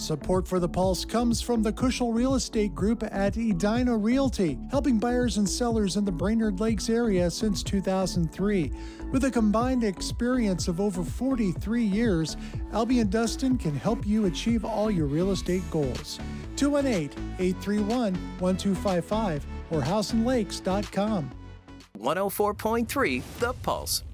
Support for The Pulse comes from the Cushel Real Estate Group at Edina Realty, helping buyers and sellers in the Brainerd Lakes area since 2003. With a combined experience of over 43 years, Albie and Dustin can help you achieve all your real estate goals. 218-831-1255 or houseandlakes.com. 104.3 The Pulse.